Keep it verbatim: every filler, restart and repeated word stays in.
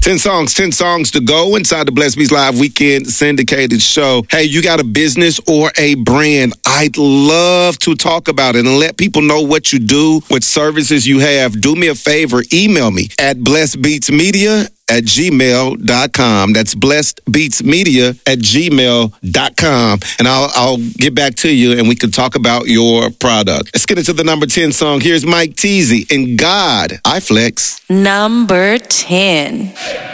ten songs, ten songs to go inside the Blessed Beats Live Weekend syndicated show. Hey, you got a business or a brand? I'd love to talk about it and let people know what you do, what services you have. Do me a favor, email me at blessedbeatsmedia at gmail dot com. That's blessedbeatsmedia at gmail dot com. And I'll, I'll get back to you and we can talk about your product. Let's get into the number ten song. Here's Mike Teasy and God, I Flex. Number ten.